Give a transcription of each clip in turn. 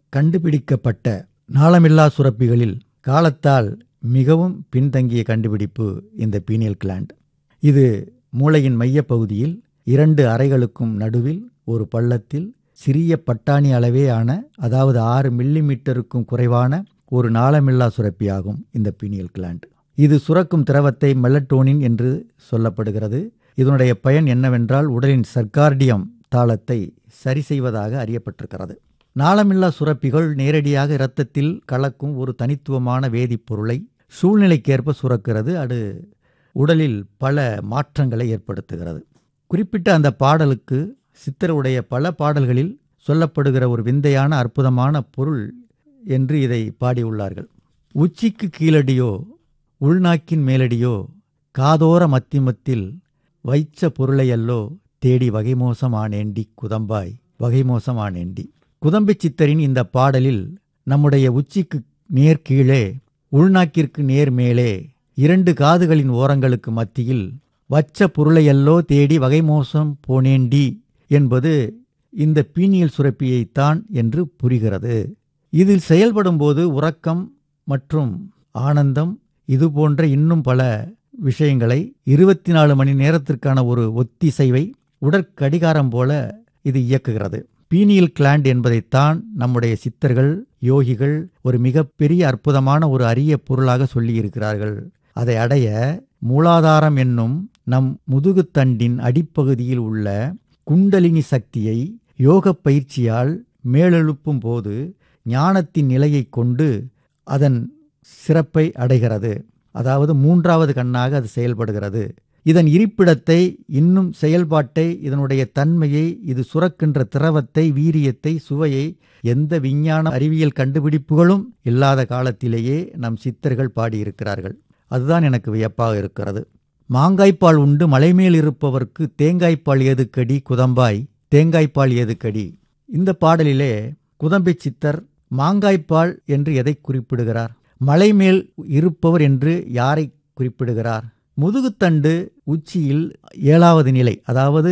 கண்டுபிடிக்கப்பட்ட நாளமில்லா சுரப்பிகளில் காலத்தால் மிகவும் பின்தங்கிய கண்டுபிடிப்பு இந்த பீனியல் கிளாண்ட். இது மூளையின் மையப்பகுதியில் 2 அறைகளுக்கும் நடுவில் ஒரு பள்ளத்தில் சிறிய பட்டாணி அளவே ஆன, அதாவது 6 மில்லிமீட்டருக்கும் குறைவான ஒரு நாளமில்லா சுரப்பியாகும் இந்த பீனியல் கிளாண்ட். இது சுரக்கும் திரவத்தை மெலட்டோனின் என்று சொல்லப்படுகிறது. இதனுடைய பயன் என்னவென்றால் உடலின் சர்க்கார்டியம் தாளத்தை சரி செய்வதாக அறியப்பட்டிருக்கிறது. நாளமில்லா சுரப்பிகள் நேரடியாக இரத்தத்தில் கலக்கும் ஒரு தனித்துவமான வேதிப்பொருளை சூழ்நிலைக்கேற்ப சுரக்கிறது. அது உடலில் பல மாற்றங்களை ஏற்படுத்துகிறது. குறிப்பிட்ட அந்த பாடலுக்கு சித்தருடைய பல பாடல்களில் சொல்லப்படுகிற ஒரு விந்தையான அற்புதமான பொருள் என்று இதை பாடியுள்ளார்கள். உச்சிக்கு கீழடியோ உள்நாக்கின் மேலடியோ காதோர மத்திமத்தில் வைச்ச பொருளையல்லோ தேடி வகைமோசமானேண்டி குதம்பாய் வகைமோசமானேண்டி. குதம்பை சித்தரின் இந்த பாடலில் நம்முடைய உச்சிக்கு நேர் கீழே, உள்நாக்கிற்கு நேர் மேலே, 2 காதுகளின் ஓரங்களுக்கு மத்தியில் வச்ச பொருளையல்லோ தேடி வகைமோசம் போனேண்டி என்பது இந்த பீனியல் சுரப்பியைத்தான் என்று புரிகிறது. இதில் செயல்படும் போது உறக்கம் மற்றும் ஆனந்தம் இதுபோன்ற இன்னும் பல விஷயங்களை 24 மணி நேரத்திற்கான ஒரு ஒத்திசைவை உடற்கடிகாரம் போல இது இயக்குகிறது. பீனியல் கிளாண்ட் என்பதைத்தான் நம்முடைய சித்தர்கள், யோகிகள் ஒரு மிகப்பெரிய அற்புதமான ஒரு அரிய பொருளாக சொல்லியிருக்கிறார்கள். அதை அடைய மூலாதாரம் என்னும் நம் முதுகுத்தண்டின் அடிப்பகுதியில் உள்ள குண்டலினி சக்தியை யோக பயிற்சியால் மேலெழுப்பும் போது ஞானத்தின் நிலையை கொண்டு அதன் சிறப்பை அடைகிறது. அதாவது 3வது கண்ணாக அது செயல்படுகிறது. இதன் இருப்பிடத்தை, இன்னும் செயல்பாட்டை, இதனுடைய தன்மையை, இது சுரக்கின்ற திரவத்தை, வீரியத்தை, சுவையை எந்த விஞ்ஞான அறிவியல் கண்டுபிடிப்புகளும் இல்லாத காலத்திலேயே நம் சித்தர்கள் பாடியிருக்கிறார்கள். அதுதான் எனக்கு வியப்பாக இருக்கிறது. மாங்காய்ப்பால் உண்டு மலைமேல் இருப்பவர்க்கு தேங்காய்ப்பால் ஏதுக்கடி குதம்பாய் தேங்காய்ப்பால் ஏதுக்கடி. இந்த பாடலிலே குதம்பை சித்தர் மாங்காய்ப்பால் என்று எதை குறிப்பிடுகிறார்? மலைமேல் இருப்பவர் என்று யாரை குறிப்பிடுகிறார்? முதுகுத்தண்டு உச்சியில் 7வது நிலை, அதாவது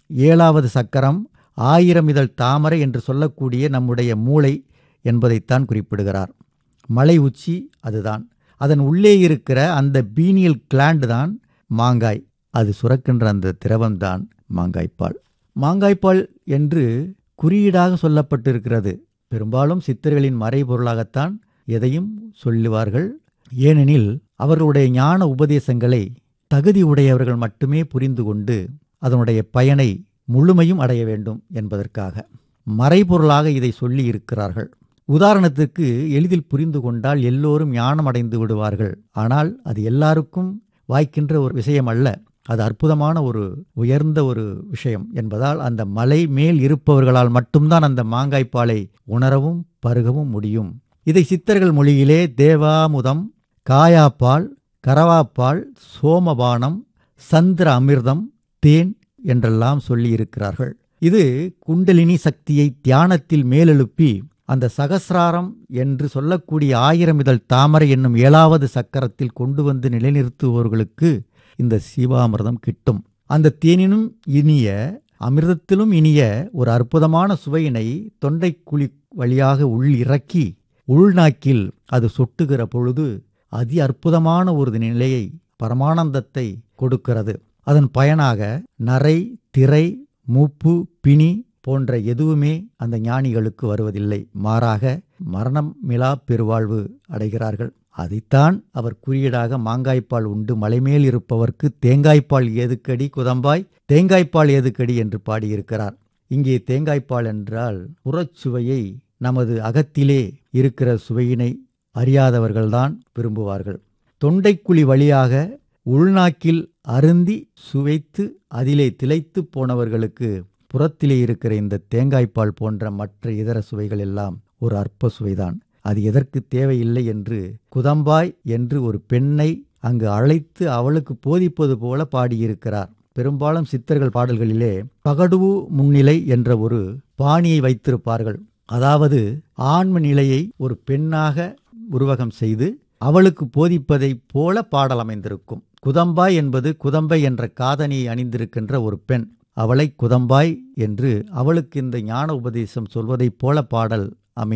7வது சக்கரம், 1000 இதழ் தாமரை என்று சொல்லக்கூடிய நம்முடைய மூளை என்பதைத்தான் குறிப்பிடுகிறார். மலை உச்சி அதுதான். அதன் உள்ளே இருக்கிற அந்த பீனியல் கிளாண்ட் தான் மாங்காய். அது சுரக்கின்ற அந்த திரவம்தான் மாங்காய்ப்பால். மாங்காய்ப்பால் என்று குறியீடாக சொல்லப்பட்டிருக்கிறது. பெரும்பாலும் சித்தர்களின் மறைபொருளாகத்தான் எதையும் சொல்லுவார்கள். ஏனெனில் அவர்களுடைய ஞான உபதேசங்களை தகுதி உடையவர்கள் மட்டுமே புரிந்து கொண்டு அதனுடைய பயனை முழுமையும் அடைய வேண்டும் என்பதற்காக மறைபொருளாக இதை சொல்லி இருக்கிறார்கள். உதாரணத்துக்கு எளிதில் புரிந்து கொண்டால் எல்லோரும் ஞானம் அடைந்து விடுவார்கள். ஆனால் அது எல்லாருக்கும் வாய்க்கின்ற ஒரு விஷயம் அல்ல. அது அற்புதமான ஒரு உயர்ந்த ஒரு விஷயம் என்பதால் அந்த மலை மேல் இருப்பவர்களால் மட்டும்தான் அந்த மாங்காய்ப்பாலை உணரவும் பருகவும் முடியும். இதை சித்தர்கள் மொழியிலே தேவாமுதம், காயாப்பால், கரவாப்பால், சோமபானம், சந்திர அமிர்தம், தேன் என்றெல்லாம் சொல்லி இருக்கிறார்கள். இது குண்டலினி சக்தியை தியானத்தில் மேலெழுப்பி அந்த சகசிராரம் என்று சொல்லக்கூடிய 1000 இதழ் தாமரை என்னும் 7வது சக்கரத்தில் கொண்டு வந்து நிலைநிறுத்துவோர்களுக்கு இந்த சீவாமிர்தம் கிட்டும். அந்த தேனினும் இனிய, அமிர்தத்திலும் இனிய ஒரு அற்புதமான சுவையினை தொண்டைக்குழி வழியாக உள்ளிறக்கி உள்நாக்கில் அது சொட்டுகிற பொழுது அதி அற்புதமான ஒரு நிலையை, பரமானந்தத்தை கொடுக்கிறது. அதன் பயனாக நரை, திரை, மூப்பு, பிணி போன்ற எதுவுமே அந்த ஞானிகளுக்கு வருவதில்லை. மாறாக மரணமிலா பெருவாழ்வு அடைகிறார்கள். அதைத்தான் அவர் குறியீடாக மாங்காய்ப்பால் உண்டு மலைமேல் இருப்பவர்க்கு தேங்காய்ப்பால் ஏதுக்கடி குதம்பாய் தேங்காய்ப்பால் ஏதுக்கடி என்று பாடியிருக்கிறார். இங்கே தேங்காய்ப்பால் என்றால் புறச்சுவையை, நமது அகத்திலே இருக்கிற சுவையினை அறியாதவர்கள்தான் விரும்புவார்கள். தொண்டைக்குழி வழியாக உள்நாக்கில் அருந்தி சுவைத்து அதிலே திளைத்து போனவர்களுக்கு புறத்திலே இருக்கிற இந்த தேங்காய்ப்பால் போன்ற மற்ற இதர சுவைகள் எல்லாம் ஒரு அற்ப சுவைதான். அது எதற்கு தேவையில்லை என்று குதம்பாய் என்று ஒரு பெண்ணை அங்கு அழைத்து அவளுக்கு போதிப்பது போல பாடியிருக்கிறார். பெரும்பாலும் சித்தர்கள் பாடல்களிலே பகடுவு முன்னிலை என்ற ஒரு பாணியை வைத்திருப்பார்கள். அதாவது ஆன்ம நிலையை ஒரு பெண்ணாக உருவகம் செய்து அவளுக்கு போதிப்பதைப் போல பாடல் அமைந்திருக்கும். குதம்பாய் என்பது குதம்பை என்ற காதணியை அணிந்திருக்கின்ற ஒரு பெண். அவளை குதம்பாய் என்று அவளுக்கு இந்த ஞான உபதேசம் சொல்வதைப் போல பாடல்